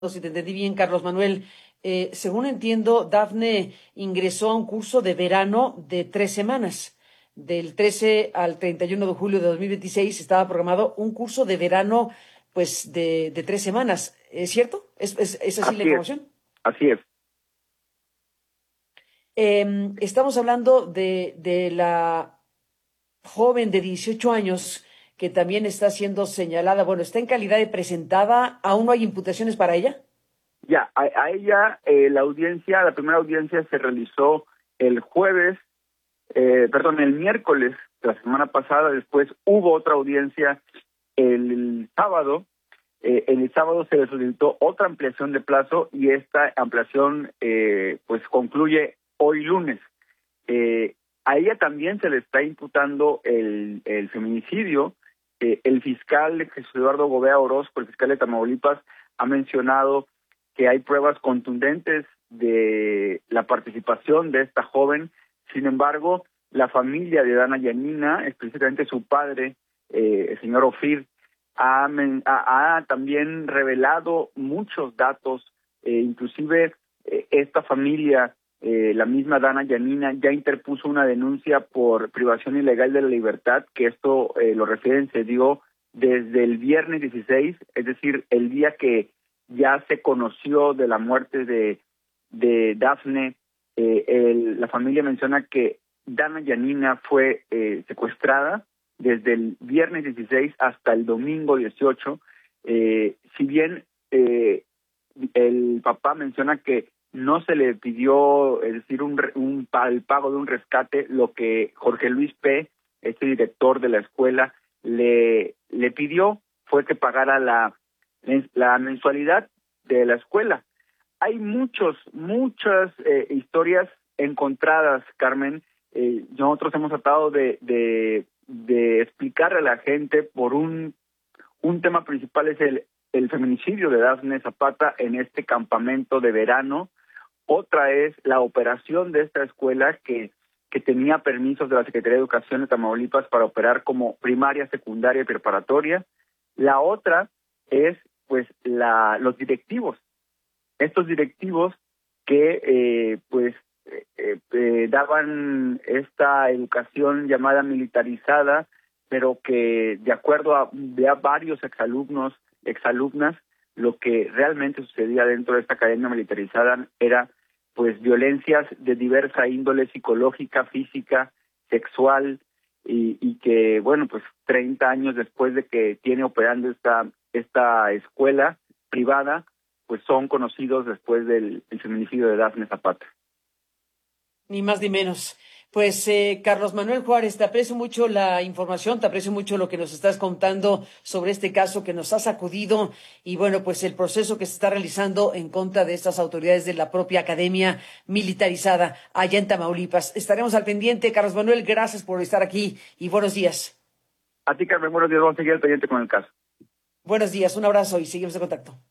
si te entendí bien, Carlos Manuel, según entiendo, Dafne ingresó a un curso de verano de 3 semanas. Del 13 al 31 de julio de 2026 estaba programado un curso de verano, pues, de 3 semanas. ¿Es cierto? ¿Es así la Así es, información? así es. Estamos hablando de la joven de 18 años que también está siendo señalada. Bueno, está en calidad de presentada. ¿Aún no hay imputaciones para ella? Ya, a ella la primera audiencia se realizó el jueves, perdón, el miércoles de la semana pasada. Después hubo otra audiencia el sábado. En el sábado se le solicitó otra ampliación de plazo y esta ampliación pues concluye hoy lunes. A ella también se le está imputando el feminicidio. El fiscal Jesús Eduardo Gobea Orozco, el fiscal de Tamaulipas, ha mencionado que hay pruebas contundentes de la participación de esta joven. Sin embargo, la familia de Dana Yanina, específicamente su padre, el señor Ofir, ha también revelado muchos datos, inclusive esta familia, la misma Dana Yanina, ya interpuso una denuncia por privación ilegal de la libertad, que esto se dio desde el viernes 16, es decir, el día que ya se conoció de la muerte de Dafne. La familia menciona que Dana Yanina fue secuestrada desde el viernes 16 hasta el domingo 18. Si bien el papá menciona que no se le pidió, es decir, el pago de un rescate, lo que Jorge Luis P., este director de la escuela, le pidió fue que pagara la mensualidad de la escuela. Hay muchas historias encontradas, Carmen. Nosotros hemos tratado de explicarle a la gente por un tema principal es el feminicidio de Dafne Zapata en este campamento de verano. Otra es la operación de esta escuela que tenía permisos de la Secretaría de Educación de Tamaulipas para operar como primaria, secundaria y preparatoria. La otra es pues los directivos, estos directivos que daban esta educación llamada militarizada, pero que de acuerdo a varios exalumnas, lo que realmente sucedía dentro de esta academia militarizada era pues violencias de diversa índole psicológica, física, sexual, y que bueno, pues 30 años después de que tiene operando esta escuela privada, pues son conocidos después del feminicidio de Dafne Zapata. Ni más ni menos. Pues Carlos Manuel Juárez, te aprecio mucho la información, te aprecio mucho lo que nos estás contando sobre este caso que nos ha sacudido y bueno, pues el proceso que se está realizando en contra de estas autoridades de la propia academia militarizada allá en Tamaulipas. Estaremos al pendiente. Carlos Manuel, gracias por estar aquí y buenos días. A ti, Carmen, buenos días, vamos a seguir al pendiente con el caso. Buenos días, un abrazo y seguimos en contacto.